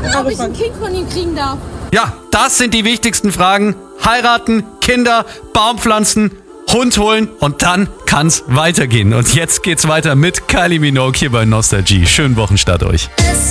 Ob ich ein Kind von ihm kriegen darf. Ja, das sind die wichtigsten Fragen. Heiraten, Kinder, Baumpflanzen, Hund holen und dann kann's weitergehen. Und jetzt geht's weiter mit Kylie Minogue hier bei Nostalgie. Schönen Wochenstart euch.